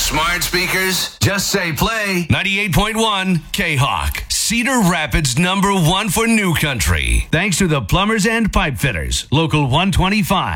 Smart speakers? Just say play 98.1 K-Hawk. Cedar Rapids #1 for new country. Thanks to the Plumbers and Pipe Fitters, Local 125.